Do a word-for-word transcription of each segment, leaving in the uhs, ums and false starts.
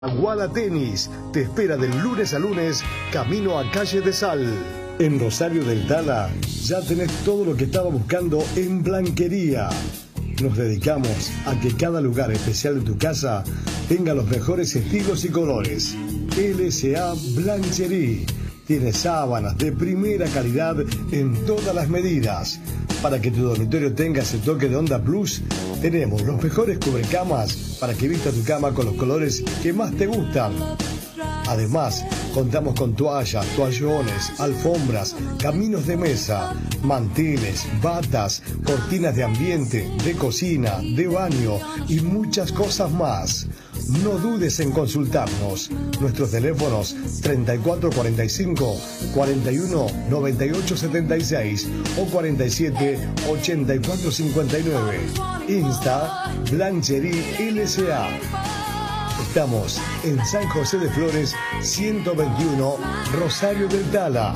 Aguada Tenis te espera del lunes a lunes camino a Calle de Sal. En Rosario del Tala ya tenés todo lo que estaba buscando en blanquería. Nos dedicamos a que cada lugar especial de tu casa tenga los mejores estilos y colores. L S A Blancherie tiene sábanas de primera calidad en todas las medidas. Para que tu dormitorio tenga ese toque de onda plus, tenemos los mejores cubrecamas para que vistas tu cama con los colores que más te gustan. Además, contamos con toallas, toallones, alfombras, caminos de mesa, manteles, batas, cortinas de ambiente, de cocina, de baño y muchas cosas más. No dudes en consultarnos. Nuestros teléfonos treinta y cuatro cuarenta y cinco, cuarenta y uno noventa y ocho setenta y seis o cuarenta y siete ochenta y cuatro cincuenta y nueve. Insta Blancherie L S A. Estamos en San José de Flores ciento veintiuno, Rosario del Tala.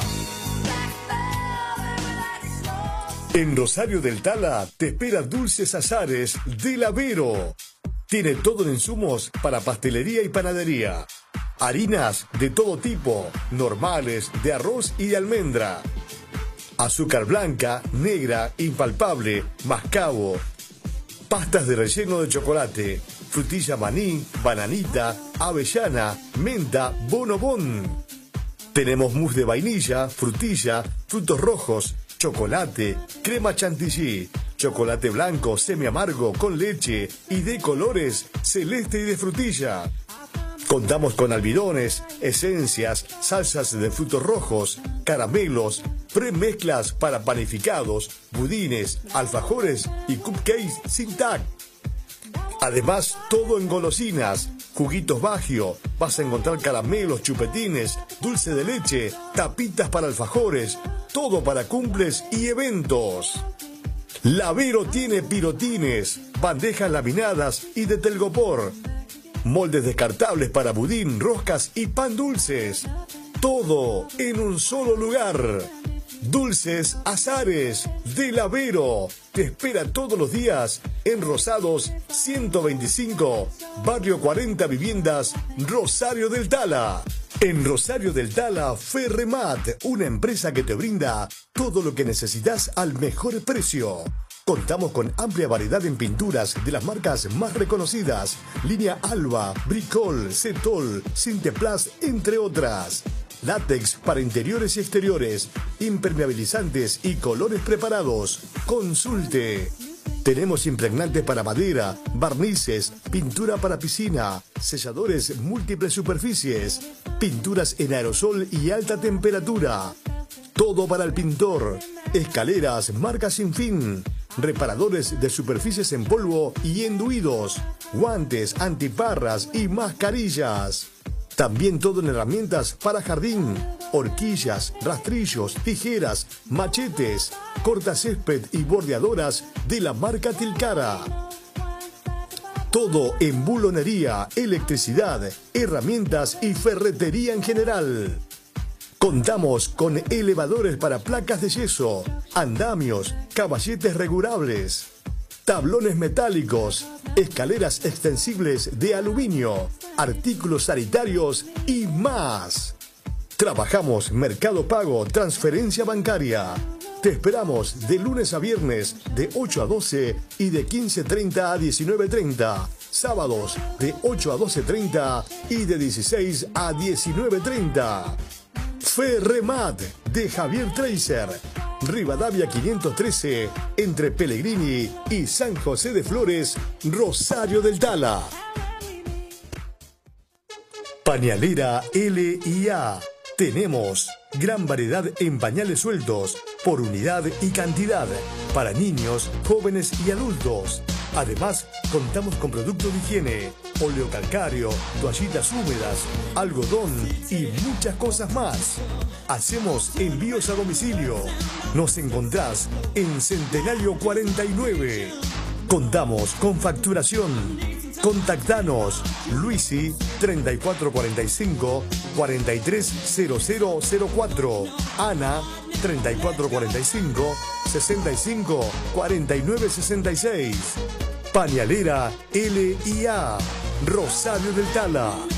En Rosario del Tala te espera Dulces Azares del Avero. Tiene todo en insumos para pastelería y panadería. Harinas de todo tipo, normales, de arroz y de almendra. Azúcar blanca, negra, impalpable, mascabo. Pastas de relleno de chocolate, frutilla maní, bananita, avellana, menta, bonobón. Tenemos mousse de vainilla, frutilla, frutos rojos, chocolate, crema chantilly, chocolate blanco semi amargo con leche y de colores celeste y de frutilla. Contamos con almidones, esencias, salsas de frutos rojos, caramelos, premezclas para panificados, budines, alfajores y cupcakes sin tac. Además, todo en golosinas, juguitos Baggio, vas a encontrar caramelos, chupetines, dulce de leche, tapitas para alfajores, todo para cumples y eventos. Lavero tiene pirotines, bandejas laminadas y de telgopor, moldes descartables para budín, roscas y pan dulces. Todo en un solo lugar. Dulces Azares del Avero te espera todos los días en Rosados ciento veinticinco, Barrio cuarenta Viviendas, Rosario del Tala. En Rosario del Tala, Ferremat, una empresa que te brinda todo lo que necesitas al mejor precio. Contamos con amplia variedad en pinturas de las marcas más reconocidas, línea Alba, Bricol, Cetol, Cinteplast, entre otras. Látex para interiores y exteriores, impermeabilizantes y colores preparados. Consulte. Tenemos impregnantes para madera, barnices, pintura para piscina, selladores múltiples superficies, pinturas en aerosol y alta temperatura. Todo para el pintor. Escaleras, marcas sin fin. Reparadores de superficies en polvo y enduidos. Guantes, antiparras y mascarillas. También todo en herramientas para jardín, horquillas, rastrillos, tijeras, machetes, cortacésped y bordeadoras de la marca Tilcara. Todo en bulonería, electricidad, herramientas y ferretería en general. Contamos con elevadores para placas de yeso, andamios, caballetes regulables, tablones metálicos, escaleras extensibles de aluminio, artículos sanitarios y más. Trabajamos Mercado Pago, transferencia bancaria. Te esperamos de lunes a viernes de ocho a doce y de quince treinta a diecinueve treinta. Sábados de ocho a doce treinta y de dieciséis a diecinueve treinta. Ferremat de Javier Tracer. Rivadavia quinientos trece, entre Pellegrini y San José de Flores, Rosario del Tala. Pañalera L y A. Tenemos gran variedad en pañales sueltos, por unidad y cantidad, para niños, jóvenes y adultos. Además, contamos con productos de higiene, óleo calcáreo, toallitas húmedas, algodón y muchas cosas más. Hacemos envíos a domicilio. Nos encontrás en Centenario cuarenta y nueve. Contamos con facturación. Contactanos Luisi treinta y cuatro cuarenta y cinco, cuarenta y tres cero cero cero cuatro, Ana treinta y cuatro cuarenta y cinco, sesenta y cinco cuarenta y nueve sesenta y seis. Pañalera L y A, Rosario del Tala.